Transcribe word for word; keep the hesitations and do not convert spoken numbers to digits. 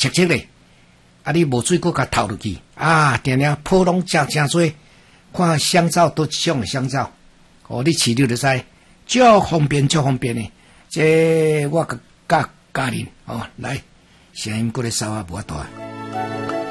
切切咧，啊，你无水果甲投落去，啊，定定泡拢真真多，看香皂都种的香皂，哦，你饲你就知，足方便足方便的，这我甲教教人哦，来，声音过来稍啊无大。